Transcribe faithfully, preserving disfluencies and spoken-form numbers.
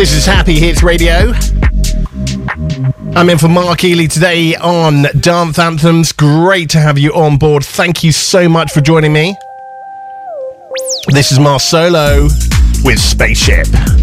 This is Happy Hits Radio. I'm in for Mark Ely today on Dance Anthems. Great to have you on board. Thank you so much for joining me. This is Mars Solo with Spaceship.